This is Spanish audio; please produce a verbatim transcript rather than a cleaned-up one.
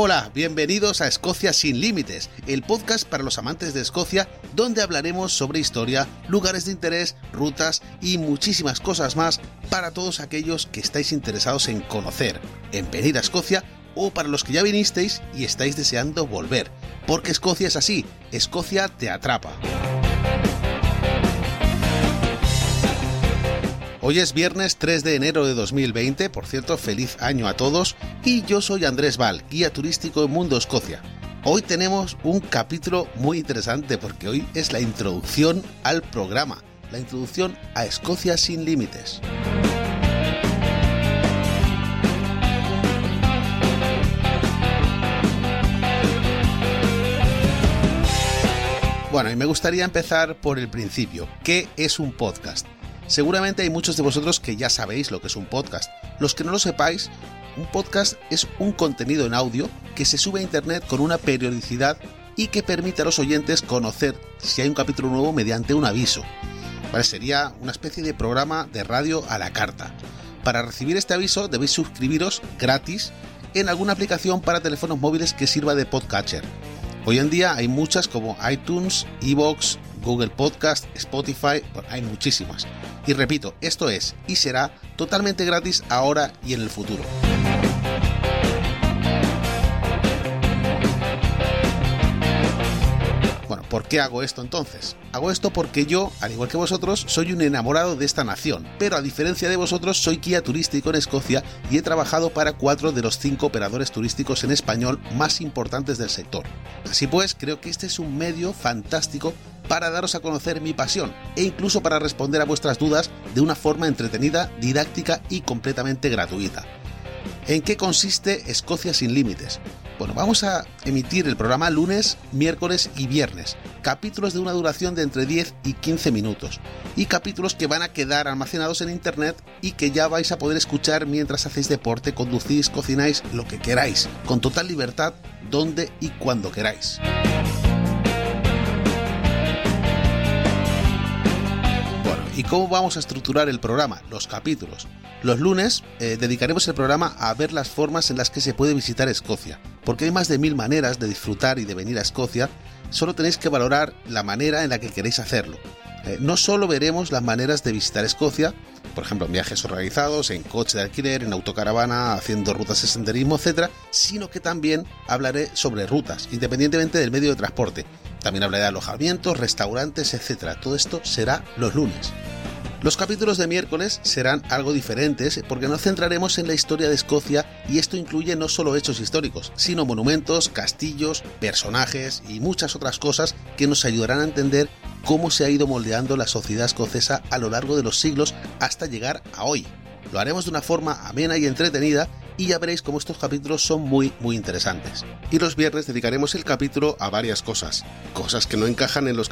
Hola, bienvenidos a Escocia sin Límites, el podcast para los amantes de Escocia, donde hablaremos sobre historia, lugares de interés, rutas y muchísimas cosas más para todos aquellos que estáis interesados en conocer, en venir a Escocia o para los que ya vinisteis y estáis deseando volver, porque Escocia es así, Escocia te atrapa. Hoy es viernes tres de enero de dos mil veinte, por cierto, feliz año a todos, y yo soy Andrés Val, guía turístico en Mundo Escocia. Hoy tenemos un capítulo muy interesante porque hoy es la introducción al programa, la introducción a Escocia sin Límites. Bueno, y me gustaría empezar por el principio. ¿Qué es un podcast? Seguramente hay muchos de vosotros que ya sabéis lo que es un podcast. Los que no lo sepáis, un podcast es un contenido en audio que se sube a internet con una periodicidad y que permite a los oyentes conocer si hay un capítulo nuevo mediante un aviso. ¿Vale? Sería una especie de programa de radio a la carta. Para recibir este aviso debéis suscribiros gratis en alguna aplicación para teléfonos móviles que sirva de podcatcher. Hoy en día hay muchas como iTunes, iVoox, Google Podcast, Spotify, bueno, hay muchísimas. Y repito, esto es y será totalmente gratis ahora y en el futuro. Bueno, ¿por qué hago esto entonces? Hago esto porque yo, al igual que vosotros, soy un enamorado de esta nación, pero a diferencia de vosotros soy guía turístico en Escocia y he trabajado para cuatro de los cinco operadores turísticos en español más importantes del sector. Así pues, creo que este es un medio fantástico para daros a conocer mi pasión e incluso para responder a vuestras dudas de una forma entretenida, didáctica y completamente gratuita. ¿En qué consiste Escocia sin Límites? Bueno, vamos a emitir el programa lunes, miércoles y viernes, capítulos de una duración de entre diez y quince minutos, y capítulos que van a quedar almacenados en internet y que ya vais a poder escuchar mientras hacéis deporte, conducís, cocináis, lo que queráis, con total libertad, donde y cuando queráis. ¿Y cómo vamos a estructurar el programa? Los capítulos. Los lunes eh, dedicaremos el programa a ver las formas en las que se puede visitar Escocia, porque hay más de mil maneras de disfrutar y de venir a Escocia, solo tenéis que valorar la manera en la que queréis hacerlo. Eh, no solo veremos las maneras de visitar Escocia, por ejemplo en viajes organizados, en coche de alquiler, en autocaravana, haciendo rutas de senderismo, etcétera, sino que también hablaré sobre rutas, independientemente del medio de transporte. También hablaré de alojamientos, restaurantes, etcétera. Todo esto será los lunes. Los capítulos de miércoles serán algo diferentes porque nos centraremos en la historia de Escocia y esto incluye no solo hechos históricos, sino monumentos, castillos, personajes y muchas otras cosas que nos ayudarán a entender cómo se ha ido moldeando la sociedad escocesa a lo largo de los siglos hasta llegar a hoy. Lo haremos de una forma amena y entretenida y ya veréis cómo estos capítulos son muy muy interesantes. Y los viernes dedicaremos el capítulo a varias cosas, cosas que no encajan en los